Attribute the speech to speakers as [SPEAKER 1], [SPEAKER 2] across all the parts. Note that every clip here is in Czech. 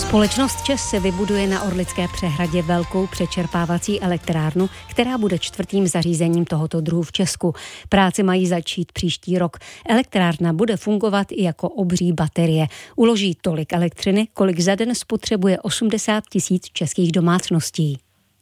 [SPEAKER 1] Společnost ČEZ se vybuduje na Orlické přehradě velkou přečerpávací elektrárnu, která bude čtvrtým zařízením tohoto druhu v Česku. Práce mají začít příští rok. Elektrárna bude fungovat i jako obří baterie. Uloží tolik elektřiny, kolik za den spotřebuje 80 000 českých domácností.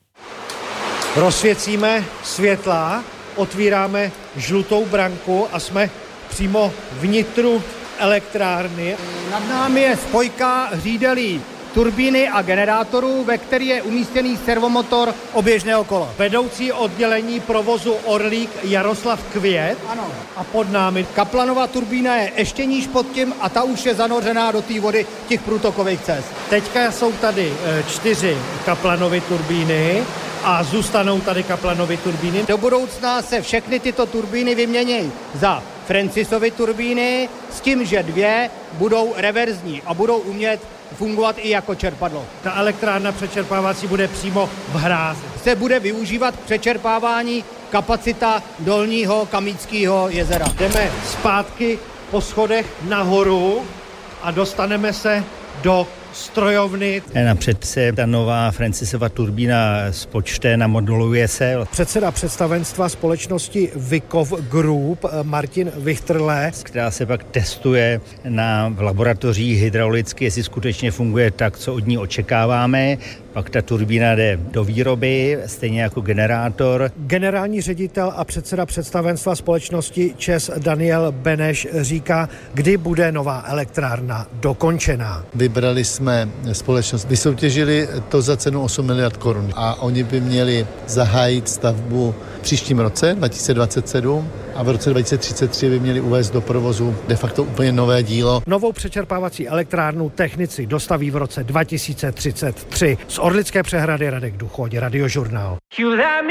[SPEAKER 2] Rozsvěcíme světla, otvíráme žlutou branku a jsme přímo vnitru elektrárny.
[SPEAKER 3] Nad námi je spojka řídelí turbíny a generátorů, ve který je umístěný servomotor oběžného kola.
[SPEAKER 2] Vedoucí oddělení provozu Orlík Jaroslav Květ.
[SPEAKER 3] Ano.
[SPEAKER 2] A pod námi
[SPEAKER 3] Kaplanova turbína je ještě níž pod tím a ta už je zanořená do té vody těch průtokových cest.
[SPEAKER 2] Teďka jsou tady 4 Kaplanovy turbíny a zůstanou tady Kaplanovy turbíny.
[SPEAKER 3] Do budoucna se všechny tyto turbíny vymění za Francisovy turbíny s tím, že 2 budou reverzní a budou umět fungovat i jako čerpadlo.
[SPEAKER 2] Ta elektrárna přečerpávací bude přímo v hrázi.
[SPEAKER 3] Se bude využívat k přečerpávání kapacita Dolního Kamíckého jezera.
[SPEAKER 2] Jdeme zpátky po schodech nahoru a dostaneme se do strojovny.
[SPEAKER 4] Napřed se ta nová Francisova turbína spočte, namoduluje se.
[SPEAKER 2] Předseda představenstva společnosti Vikov Group Martin Vichtrle,
[SPEAKER 4] Která se pak testuje v laboratořích hydraulicky, jestli skutečně funguje tak, co od ní očekáváme. Pak ta turbína jde do výroby, stejně jako generátor.
[SPEAKER 2] Generální ředitel a předseda představenstva společnosti ČEZ Daniel Beneš říká, kdy bude nová elektrárna dokončená.
[SPEAKER 5] Vybrali jsme společnost, vysoutěžili to za cenu 8 miliard korun a oni by měli zahájit stavbu v příštím roce 2027 a v roce 2033 by měli uvést do provozu de facto úplně nové dílo.
[SPEAKER 2] Novou přečerpávací elektrárnu technici dostaví v roce 2033. Z Orlické přehrady Radek Duchoň, Radiožurnál.